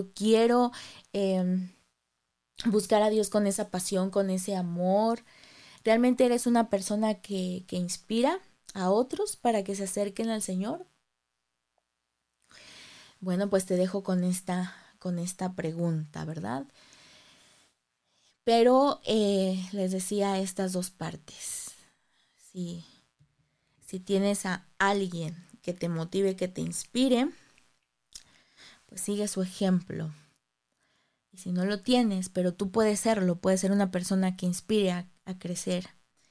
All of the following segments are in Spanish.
quiero buscar a Dios con esa pasión, con ese amor. ¿Realmente eres una persona que inspira a otros para que se acerquen al Señor? Bueno, pues te dejo con esta pregunta, ¿verdad? Pero les decía estas dos partes. Si, si tienes a alguien que te motive, que te inspire, pues sigue su ejemplo. Y si no lo tienes, pero tú puedes serlo, puedes ser una persona que inspire a crecer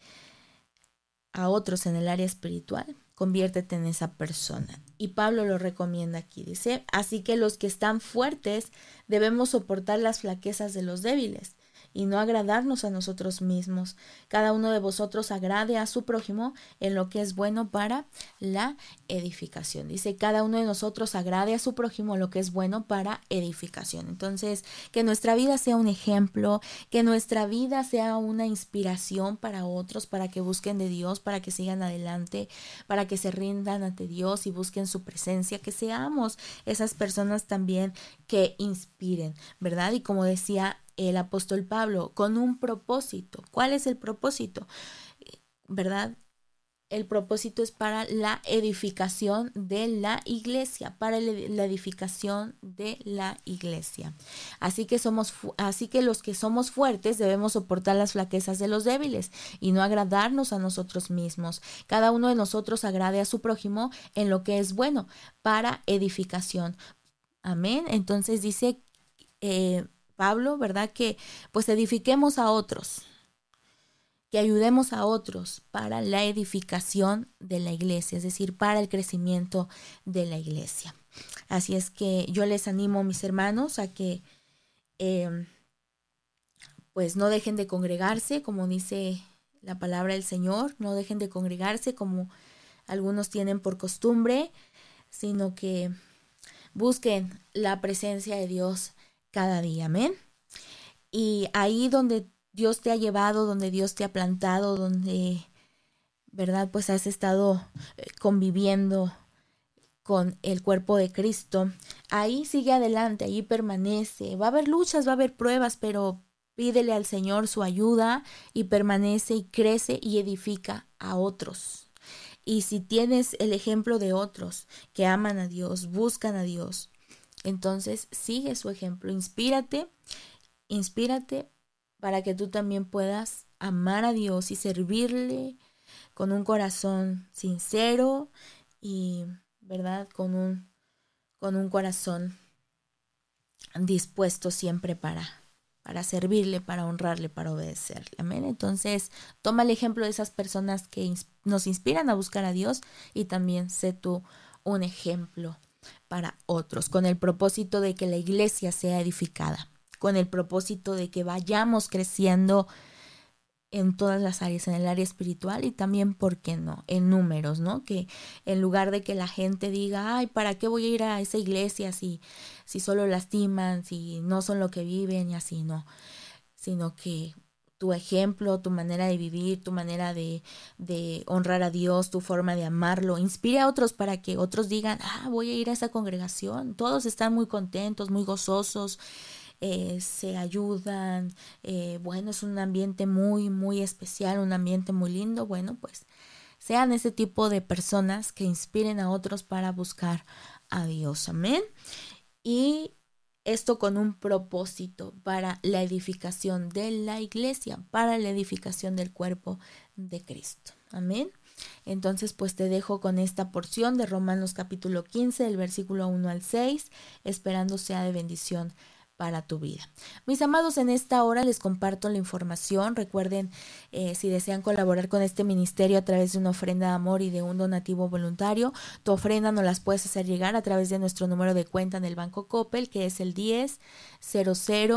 a otros en el área espiritual, conviértete en esa persona. Y Pablo lo recomienda aquí, dice, así que los que están fuertes debemos soportar las flaquezas de los débiles y no agradarnos a nosotros mismos. Cada uno de vosotros agrade a su prójimo en lo que es bueno para la edificación. Dice, cada uno de nosotros agrade a su prójimo lo que es bueno para edificación. Entonces, que nuestra vida sea un ejemplo, que nuestra vida sea una inspiración para otros, para que busquen de Dios, para que sigan adelante, para que se rindan ante Dios y busquen su presencia, que seamos esas personas también que inspiren, ¿verdad? Y como decía el apóstol Pablo, con un propósito. ¿Cuál es el propósito? ¿Verdad? El propósito es para la edificación de la iglesia, para la edificación de la iglesia. Así que los que somos fuertes debemos soportar las flaquezas de los débiles y no agradarnos a nosotros mismos. Cada uno de nosotros agrade a su prójimo en lo que es bueno para edificación. Amén. Entonces dice Pablo, ¿verdad? Que pues edifiquemos a otros, que ayudemos a otros para la edificación de la iglesia, es decir, para el crecimiento de la iglesia. Así es que yo les animo, mis hermanos, a que pues no dejen de congregarse, como dice la palabra del Señor, no dejen de congregarse como algunos tienen por costumbre, sino que busquen la presencia de Dios cada día, amén. Y ahí donde Dios te ha llevado, donde Dios te ha plantado, donde, ¿verdad? Pues has estado conviviendo con el cuerpo de Cristo, ahí sigue adelante, ahí permanece. Va a haber luchas, va a haber pruebas, pero pídele al Señor su ayuda y permanece y crece y edifica a otros. Y si tienes el ejemplo de otros que aman a Dios, buscan a Dios, entonces sigue su ejemplo, inspírate para que tú también puedas amar a Dios y servirle con un corazón sincero y, ¿verdad? Con un corazón dispuesto siempre para servirle, para honrarle, para obedecerle. Amén. Entonces, toma el ejemplo de esas personas que nos inspiran a buscar a Dios y también sé tú un ejemplo para otros, con el propósito de que la iglesia sea edificada, con el propósito de que vayamos creciendo en todas las áreas, en el área espiritual y también, ¿por qué no?, en números, ¿no? Que en lugar de que la gente diga, ay, ¿para qué voy a ir a esa iglesia si solo lastiman, si no son lo que viven y así, no? Sino que tu ejemplo, tu manera de vivir, tu manera de honrar a Dios, tu forma de amarlo, inspire a otros para que otros digan, voy a ir a esa congregación. Todos están muy contentos, muy gozosos, se ayudan, bueno, es un ambiente muy, muy especial, un ambiente muy lindo. Bueno, pues sean ese tipo de personas que inspiren a otros para buscar a Dios. Amén. Y esto con un propósito para la edificación de la iglesia, para la edificación del cuerpo de Cristo. Amén. Entonces, pues te dejo con esta porción de Romanos capítulo 15, del versículo 1 al 6, esperando sea de bendición para tu vida. Mis amados, en esta hora les comparto la información. Recuerden, si desean colaborar con este ministerio a través de una ofrenda de amor y de un donativo voluntario, tu ofrenda nos las puedes hacer llegar a través de nuestro número de cuenta en el Banco Coppel, que es el 10 00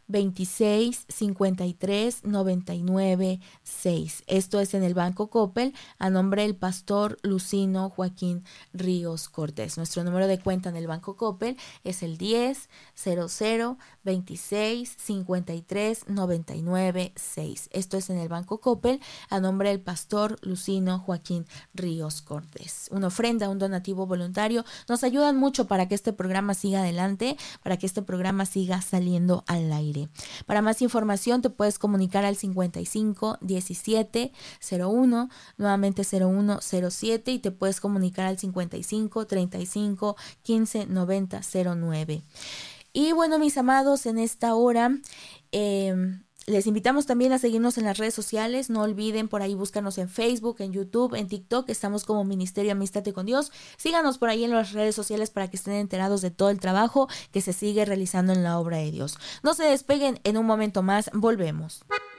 26 53 99 6. Esto es en el Banco Coppel a nombre del pastor Lucino Joaquín Ríos Cortés. Nuestro número de cuenta en el Banco Coppel es el 10 00 26 53 99 6. Esto es en el Banco Coppel a nombre del pastor Lucino Joaquín Ríos Cortés. Una ofrenda, un donativo voluntario nos ayudan mucho para que este programa siga adelante, para que este programa siga saliendo al aire. Para más información te puedes comunicar al 55 17 01, nuevamente 01 07, y te puedes comunicar al 55 35 15 90 09. Y bueno, mis amados, en esta hora les invitamos también a seguirnos en las redes sociales. No olviden, por ahí búscanos en Facebook, en YouTube, en TikTok. Estamos como Ministerio Amístate con Dios. Síganos por ahí en las redes sociales para que estén enterados de todo el trabajo que se sigue realizando en la obra de Dios. No se despeguen, en un momento más volvemos.